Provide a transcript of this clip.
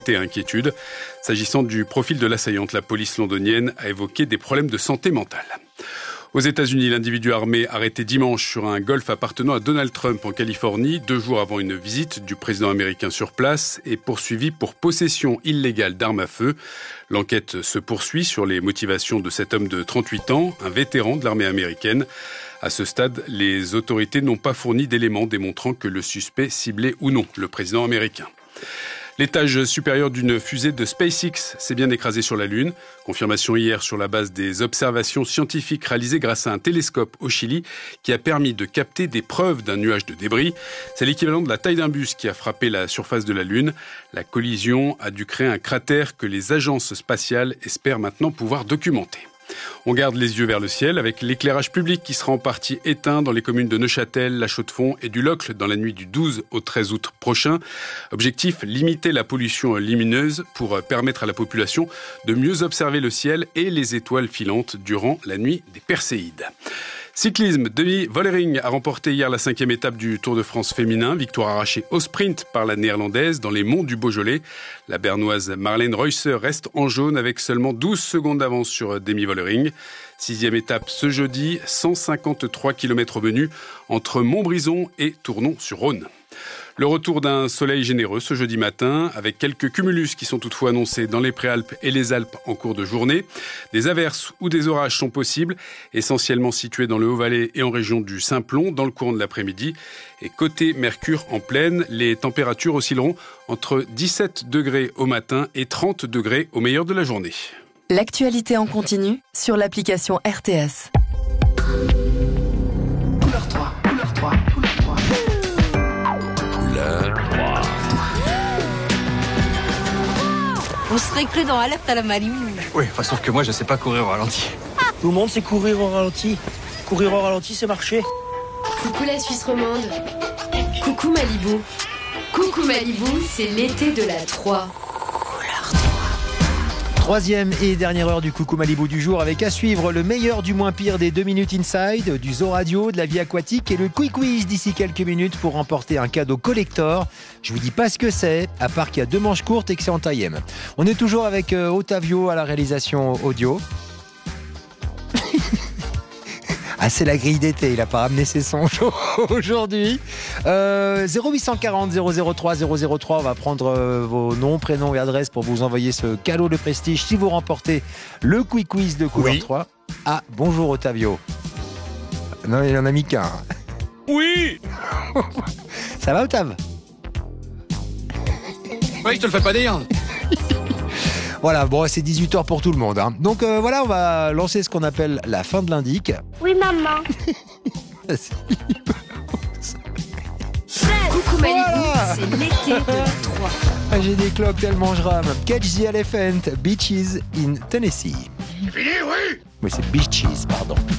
Inquiétude. S'agissant du profil de l'assaillante, la police londonienne a évoqué des problèmes de santé mentale. Aux États-Unis, l'individu armé arrêté dimanche sur un golf appartenant à Donald Trump en Californie, 2 jours avant une visite du président américain sur place, est poursuivi pour possession illégale d'armes à feu. L'enquête se poursuit sur les motivations de cet homme de 38 ans, un vétéran de l'armée américaine. À ce stade, les autorités n'ont pas fourni d'éléments démontrant que le suspect ciblait ou non le président américain. L'étage supérieur d'une fusée de SpaceX s'est bien écrasé sur la Lune. Confirmation hier sur la base des observations scientifiques réalisées grâce à un télescope au Chili qui a permis de capter des preuves d'un nuage de débris. C'est l'équivalent de la taille d'un bus qui a frappé la surface de la Lune. La collision a dû créer un cratère que les agences spatiales espèrent maintenant pouvoir documenter. On garde les yeux vers le ciel avec l'éclairage public qui sera en partie éteint dans les communes de Neuchâtel, La Chaux-de-Fonds et du Locle dans la nuit du 12 au 13 août prochain. Objectif, limiter la pollution lumineuse pour permettre à la population de mieux observer le ciel et les étoiles filantes durant la nuit des Perséides. Cyclisme, Demi Vollering a remporté hier la 5e étape du Tour de France féminin. Victoire arrachée au sprint par la néerlandaise dans les monts du Beaujolais. La bernoise Marlène Reusser reste en jaune avec seulement 12 secondes d'avance sur Demi Vollering. 6e étape ce jeudi, 153 km au menu entre Montbrison et Tournon-sur-Rhône. Le retour d'un soleil généreux ce jeudi matin, avec quelques cumulus qui sont toutefois annoncés dans les Préalpes et les Alpes en cours de journée. Des averses ou des orages sont possibles, essentiellement situés dans le Haut-Valais et en région du Simplon dans le courant de l'après-midi. Et côté Mercure en pleine, les températures oscilleront entre 17 degrés au matin et 30 degrés au meilleur de la journée. L'actualité en continu sur l'application RTS. Couleur 3, couleur 3, couleur 3. On serait cru dans Alerte à la Malibu. Oui, enfin, sauf que moi, je sais pas courir au ralenti. Tout le monde sait courir au ralenti. Courir au ralenti, c'est marcher. Coucou la Suisse romande. Coucou Malibu. Coucou Malibu, c'est l'été de la 3. Troisième et dernière heure du Coucou Malibu du jour avec à suivre le meilleur du moins pire des 2 minutes inside, du zoo radio, de la vie aquatique et le quiz d'ici quelques minutes pour remporter un cadeau collector. Je vous dis pas ce que c'est, à part qu'il y a 2 manches courtes et que c'est en taille M. On est toujours avec Otavio à la réalisation audio. Ah, c'est la grille d'été, il n'a pas ramené ses sons aujourd'hui. 0840 003 003, on va prendre vos noms, prénoms et adresses pour vous envoyer ce cadeau de prestige si vous remportez le quiz de couleur 3. Ah, bonjour Otavio. Non, il en a mis qu'un. Oui. Ça va Otav? Oui, je te le fais pas dire. Voilà, bon, c'est 18h pour tout le monde. Hein. Donc voilà, on va lancer ce qu'on appelle la fin de l'indic. Oui, maman. Coucou Malibu, c'est l'été de la 3. Ah, j'ai des cloques tellement je rame. Catch the Elephant, Beaches in Tennessee. C'est fini, oui. Oui, c'est Beaches, pardon.